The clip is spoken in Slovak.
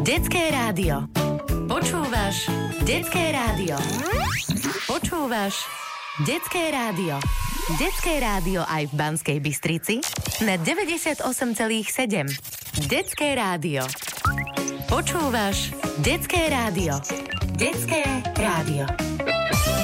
Detské rádio. Počúvaš Detské rádio. Počúvaš Detské rádio. Detské rádio aj v Banskej Bystrici na 98,7. Detské rádio. Počúvaš Detské rádio. Detské rádio.